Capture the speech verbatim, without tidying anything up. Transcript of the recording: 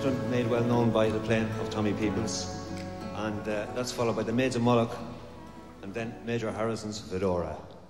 Western, made well known by the playing of Tommy Peebles. And uh, that's followed by the Maids of Moloch, and then Major Harrison's Fedora.